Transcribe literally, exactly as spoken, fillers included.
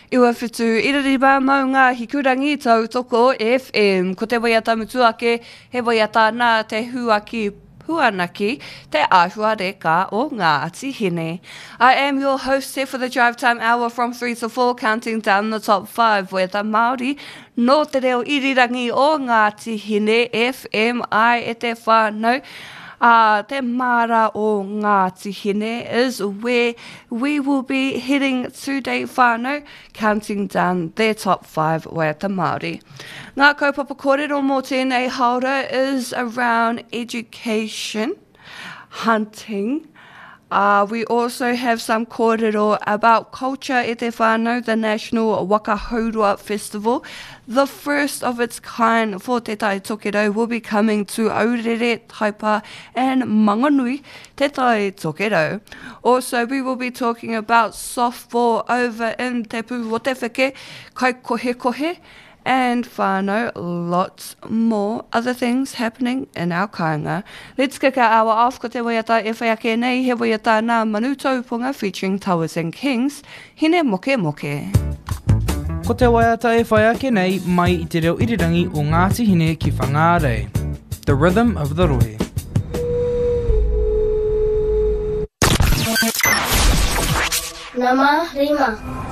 Iwa whitu, irariba mau ngā hikurangi tau toko F M. Ko te waiata mutuake, he waiata nā te huaki puanaki, te āhua reka o Ngāti Hine. I am your host here for the Drive Time Hour from three to four, counting down the top five, where the Māori no te reo irirangi o Ngāti Hine, F M I e te whānau. Uh, te Mara o Ngāti Hine is where we will be heading today whānau, counting down their top five where te Māori. Ngā kaupapa kōrero mō tēnei haora is around education, hunting. Uh, we also have some kōrero about culture e te whānau, the National Wakahaurua Festival. The first of its kind for Te Tai Tokerau will be coming to Aurere, Taipa and Mangonui, Te Tai Tokerau. Also, we will be talking about softball over in Te Pū o Te Whike, Kai Kohe Kohe, and whānau, lots more other things happening in our kāinga. Let's kick our hour off ko te waiata e whai ake nei, he waiata nā Manu Taupunga featuring Towers and Kings, Hine Moke Moke. Ko te waiata e whai ake nei, mai I te reo irirangi o Ngāti Hine ki Whangārei. The Rhythm of the Rohe. Nama Rima.